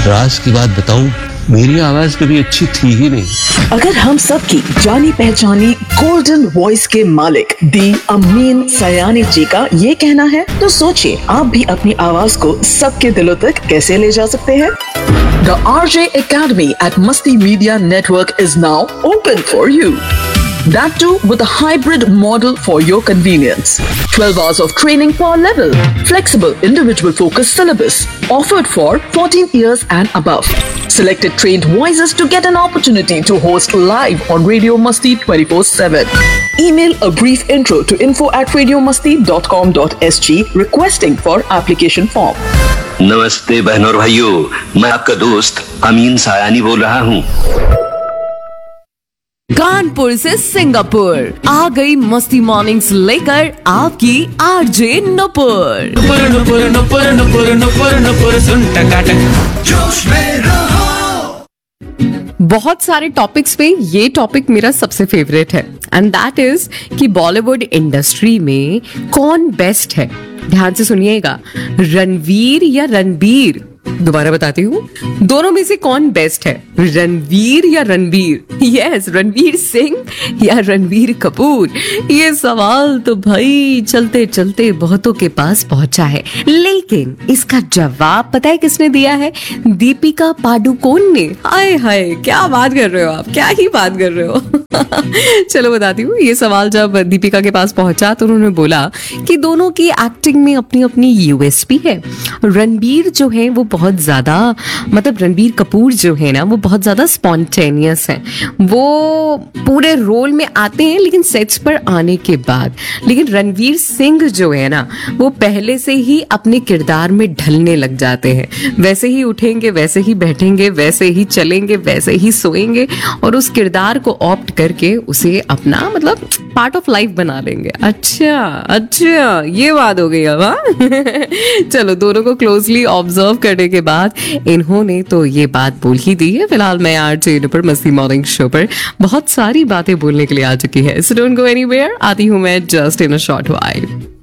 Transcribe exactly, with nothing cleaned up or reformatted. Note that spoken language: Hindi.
राज की बात बताऊं, मेरी आवाज कभी अच्छी थी ही नहीं। अगर हम सब की जानी पहचानी गोल्डन वॉइस के मालिक दी अमीन सयानी जी का ये कहना है, तो सोचिए आप भी अपनी आवाज को सबके दिलों तक कैसे ले जा सकते हैं। The R J Academy at Masti Media Network is now open for you. That too with a hybrid model for your convenience. twelve hours of training per level. Flexible individual focused syllabus. Offered for fourteen years and above. Selected trained voices to get an opportunity to host live on Radio Masti twenty-four seven. Email a brief intro to info at radiomasti dot com dot s g requesting for application form. नमस्ते बहनों और भाइयों, मैं आपका दोस्त अमीन सायानी बोल रहा हूँ। कानपुर से सिंगापुर आ गई मस्ती मॉर्निंग्स लेकर आपकी आरजे नुपुर। नुपुर नुपुर नुपुर नुपुर नुपुर नुपुर सुन टकाटक जोश में रहो। बहुत सारे टॉपिक्स पे ये टॉपिक मेरा सबसे फेवरेट है एंड दैट इज कि बॉलीवुड इंडस्ट्री में कौन बेस्ट है। ध्यान से सुनिएगा, रणवीर या रणबीर, दोबारा बताती हूँ, दोनों में से कौन बेस्ट है, रणवीर या रणबीर? यस, रणवीर सिंह या रणबीर कपूर? ये सवाल तो भाई चलते चलते बहुतों के पास पहुंचा है, लेकिन इसका जवाब पता है किसने दिया है? दीपिका पादुकोण ने। हाय हाय, क्या बात कर रहे हो आप, क्या ही बात कर रहे हो। चलो बताती हूँ, ये सवाल जब दीपिका के पास पहुंचा तो उन्होंने बोला कि दोनों की एक्टिंग में अपनी अपनी यूएसपी है। रणबीर जो है वो बहुत ज्यादा, मतलब रणबीर कपूर जो है ना वो बहुत ज्यादा स्पॉन्टेनियस है, वो पूरे रोल में आते हैं लेकिन सेट्स पर आने के बाद। लेकिन रणवीर सिंह जो है ना वो पहले से ही अपने किरदार में ढलने लग जाते हैं, वैसे ही उठेंगे, वैसे ही बैठेंगे, वैसे ही चलेंगे, वैसे ही सोएंगे और उस किरदार को ऑप्ट करके उसे अपना मतलब पार्ट ऑफ लाइफ बना लेंगे। अच्छा अच्छा, ये बात हो गई अब। हाँ चलो, दोनों को क्लोजली ऑब्जर्व करने के बाद इन्होंने तो ये बात बोल ही दी है। फिलहाल मैं आरजे पर मस्ती मॉर्निंग शो पर बहुत सारी बातें बोलने के लिए आ चुकी है। सो डोंट गो एनीवेयर, आती हूँ मैं just in a short while.